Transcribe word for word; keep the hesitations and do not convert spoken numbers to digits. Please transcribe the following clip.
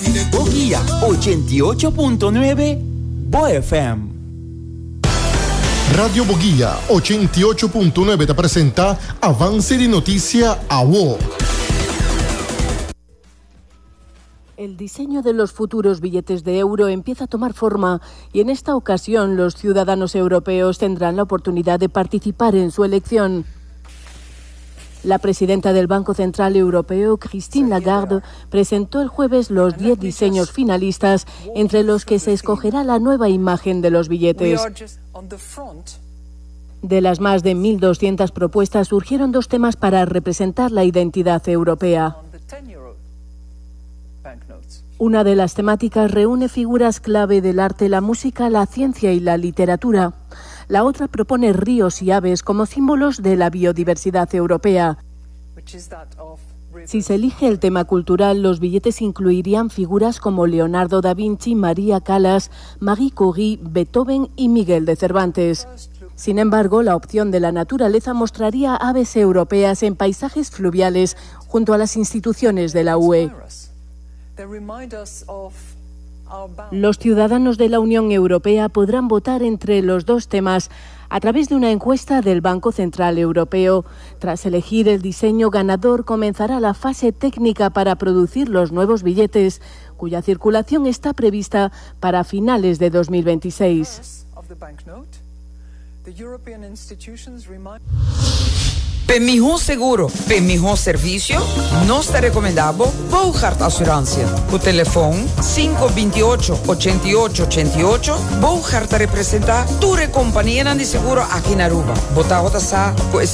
Boguía ochenta y ocho punto nueve Bo F M. Radio Boguía ochenta y ocho punto nueve te presenta Avance de Noticia a W O. El diseño de los futuros billetes de euro empieza a tomar forma y en esta ocasión los ciudadanos europeos tendrán la oportunidad de participar en su elección. La presidenta del Banco Central Europeo, Christine Lagarde, presentó el jueves los diez diseños finalistas, entre los que se escogerá la nueva imagen de los billetes. De las más de mil doscientas propuestas surgieron dos temas para representar la identidad europea. Una de las temáticas reúne figuras clave del arte, la música, la ciencia y la literatura. La otra propone ríos y aves como símbolos de la biodiversidad europea. Si se elige el tema cultural, los billetes incluirían figuras como Leonardo da Vinci, María Callas, Marie Curie, Beethoven y Miguel de Cervantes. Sin embargo, la opción de la naturaleza mostraría aves europeas en paisajes fluviales junto a las instituciones de la U E. Los ciudadanos de la Unión Europea podrán votar entre los dos temas a través de una encuesta del Banco Central Europeo. Tras elegir el diseño ganador, comenzará la fase técnica para producir los nuevos billetes, cuya circulación está prevista para finales de dos mil veintiséis. Para mejor seguro, para mejor servicio, nos te recomendamos Bouchard Assurantia. O teléfono cinco dos ocho, ocho ocho ocho ocho. Bouchard te representa tu compañía de seguro aquí en Aruba. Bota a